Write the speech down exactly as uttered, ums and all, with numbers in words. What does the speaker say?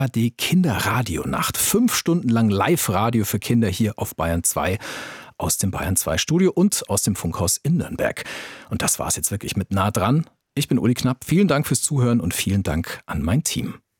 A R D Kinderradionacht. Fünf Stunden lang Live-Radio für Kinder hier auf Bayern zwei. Aus dem Bayern zwei Studio und aus dem Funkhaus in Nürnberg. Und das war's jetzt wirklich mit nah dran. Ich bin Uli Knapp. Vielen Dank fürs Zuhören und vielen Dank an mein Team.